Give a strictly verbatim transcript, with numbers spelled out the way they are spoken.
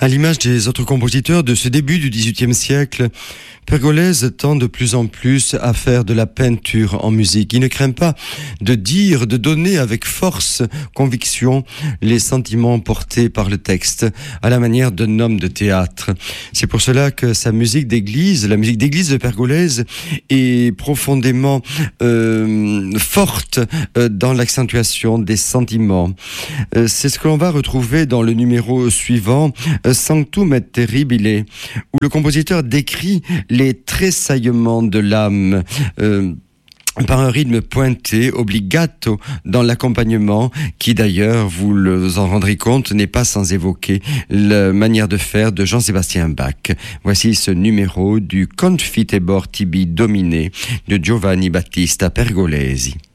À l'image des autres compositeurs de ce début du dix-huitième siècle, Pergolèse tend de plus en plus à faire de la peinture en musique. Il ne craint pas de dire, de donner avec force, conviction, les sentiments portés par le texte, à la manière d'un homme de théâtre. C'est pour cela que sa musique d'église, la musique d'église de Pergolèse, est profondément euh, forte euh, dans l'accentuation des sentiments. Euh, c'est ce que l'on va retrouver dans le numéro suivant, euh, Sanctum et Terribile, où le compositeur décrit les tressaillements de l'âme euh, par un rythme pointé, obligato, dans l'accompagnement, qui d'ailleurs, vous vous en rendrez compte, n'est pas sans évoquer la manière de faire de Jean-Sébastien Bach. Voici ce numéro du Confitebor tibi Domine de Giovanni Battista Pergolesi.